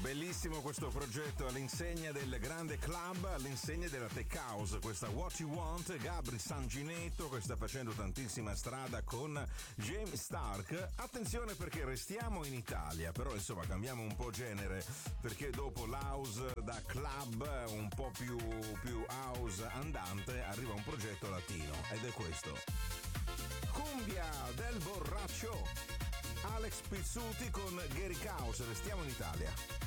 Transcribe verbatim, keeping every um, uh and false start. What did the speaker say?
Bellissimo questo progetto all'insegna del grande club, all'insegna della tech house. Questa What You Want, Gabri Sanginetto, che sta facendo tantissima strada con James Stark. Attenzione perché restiamo in Italia, però insomma cambiamo un po' genere, perché dopo l'house da club un po' più, più house andante arriva un progetto latino ed è questo. Cumbia del borraccio. Alex Pizzuti con Gary Caos, restiamo in Italia.